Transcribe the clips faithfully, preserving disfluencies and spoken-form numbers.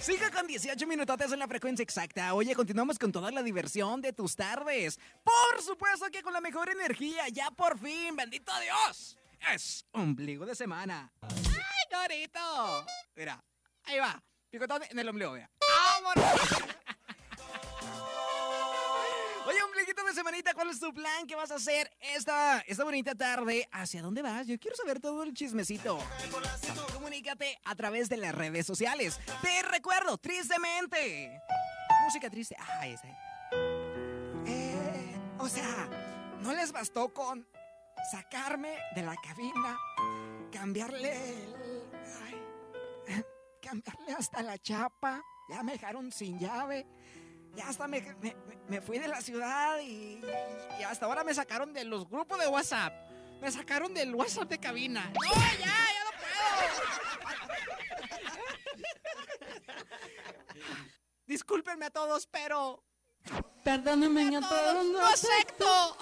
Sigue con dieciocho minutotes en la frecuencia exacta. Oye, continuamos con toda la diversión de tus tardes. Por supuesto que con la mejor energía. Ya por fin, bendito Dios. Es ombligo de semana. ¡Ay, Dorito! Mira, ahí va. Picotón en el ombligo, vea. ¡Vámonos! Oye, ombliguito de semanita, ¿cuál es tu plan? ¿Qué vas a hacer esta, esta bonita tarde? ¿Hacia dónde vas? Yo quiero saber todo el chismecito. Comunícate a través de las redes sociales. Te recuerdo, tristemente. Música triste. Ah, esa. Eh, o sea, no les bastó con sacarme de la cabina, cambiarle el... Ay, cambiarle hasta la chapa. Ya me dejaron sin llave. Ya hasta me, me, me fui de la ciudad y, y hasta ahora me sacaron de los grupos de WhatsApp. Me sacaron del WhatsApp de cabina. ¡No, ya, ya no puedo! Discúlpenme a todos, pero... Perdónenme a todos, ¡No acepto!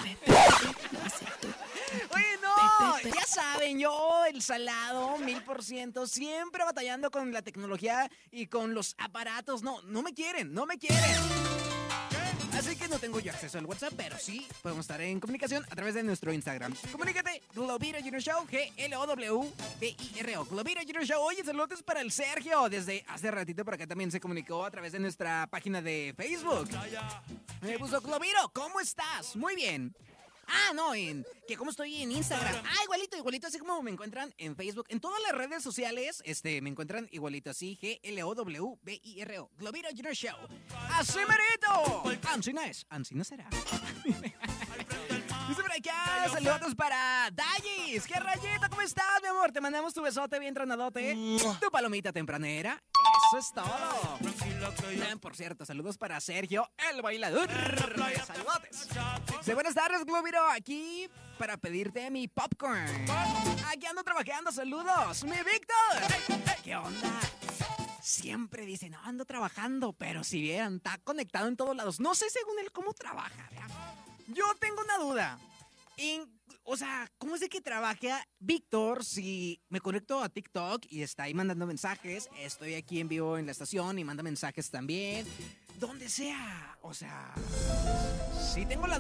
Oye, no, ya saben, yo, el salado, mil por ciento, siempre batallando con la tecnología y con los aparatos. No, no me quieren, no me quieren. Así que no tengo yo acceso al WhatsApp, pero sí podemos estar en comunicación a través de nuestro Instagram. Comunícate, Globiro Junior Show, G L O W B I R O. Globiro Junior Show. Oye, saludos para el Sergio. Desde hace ratito por acá también se comunicó a través de nuestra página de Facebook. Me puso, Globiro, ¿cómo estás? Muy bien. Ah, no, en que cómo estoy en Instagram. Ah, igualito, igualito, así como me encuentran en Facebook. En todas las redes sociales, este, me encuentran igualito así, G L O W B I R O. Globiro Junior Show. ¡Así merito! Ansí no es, ansí no será. Dice por acá, saludos para Dallis. ¿Qué rayita? ¿Cómo estás, mi amor? Te mandamos tu besote bien tronadote. Tu palomita tempranera. Eso es todo. Bien, por cierto, saludos para Sergio, el bailador. Saludos. Sí, buenas tardes, Globiro. Aquí para pedirte mi popcorn. Aquí ando trabajando. Saludos. Mi Víctor. ¿Qué onda? Siempre dice, no, ando trabajando. Pero si vieran, está conectado en todos lados. No sé según él cómo trabaja. Yo tengo una duda. En, o sea, ¿cómo es de que trabaja Víctor si me conecto a TikTok y está ahí mandando mensajes? Estoy aquí en vivo en la estación y manda mensajes también. Donde sea. O sea, sí tengo la